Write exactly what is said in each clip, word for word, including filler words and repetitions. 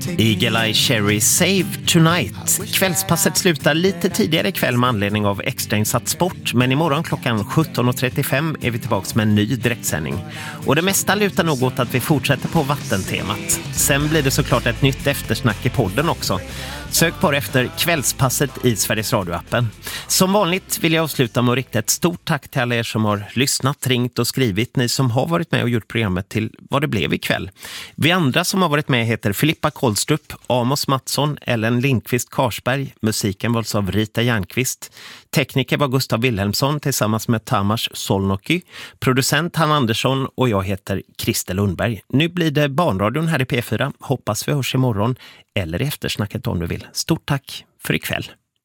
Eagle Eye Cherry Save Tonight. Kvällspasset slutar lite tidigare ikväll med anledning av extrainsatt sport, men imorgon klockan sjutton och trettiofem är vi tillbaka med en ny direktsändning. Och det mesta lutar nog åt att vi fortsätter på vattentemat. Sen blir det såklart ett nytt eftersnack i podden också. Sök på det efter Kvällspasset i Sveriges Radio-appen. Som vanligt vill jag avsluta med att rikta ett stort tack till alla er som har lyssnat, ringt och skrivit. Ni som har varit med och gjort programmet till vad det blev ikväll. Vi andra som har varit med heter Filippa Kolstrup, Amos Mattsson, Ellen Lindqvist Karsberg. Musiken valts av Rita Järnqvist. Tekniker var Gustav Wilhelmsson tillsammans med Tamas Solnoky. Producent Han Andersson och jag heter Christer Lundberg. Nu blir det barnradion här i P fyra. Hoppas vi hörs imorgon eller i eftersnacket om du vill. Stort tack för ikväll.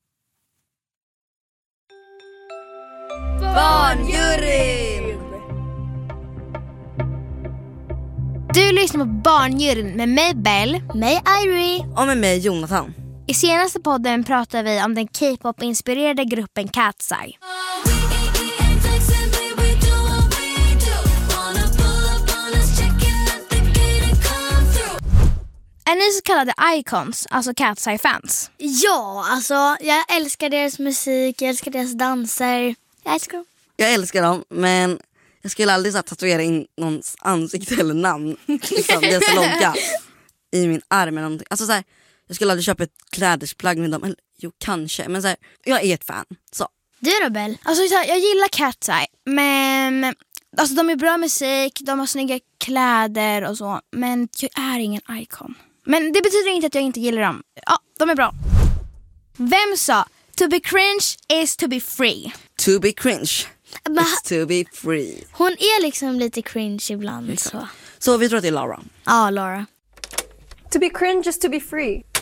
Barnjuryn! Du lyssnar på Barnjuryn med mig Bell, mig Irie och med mig Jonathan. I senaste podden pratar vi om den K-pop-inspirerade gruppen Cat's Eye. Är ni så kallade icons, alltså Cat's Eye-fans? Ja, alltså jag älskar deras musik, jag älskar deras danser. Jag älskar dem. Jag älskar dem, men jag skulle aldrig så här, tatuera in någons ansikte eller namn liksom, deras logga i min arm eller någonting. Alltså så här, jag skulle aldrig köpa ett klädesplagg med dem. Eller, jo, kanske, men så här, jag är ett fan. Så. Du då, Bell? Alltså, så här, jag gillar Cat's Eye, men alltså, de är bra musik, de har snygga kläder och så, men jag är ingen icon. Men det betyder inte att jag inte gillar dem. Ja, de är bra. Vem sa to be cringe is to be free? To be cringe Men, is to be free. hon är liksom lite cringe ibland. Så, Så vi tror att det är Laura. ja, Laura. To be cringe is to be free.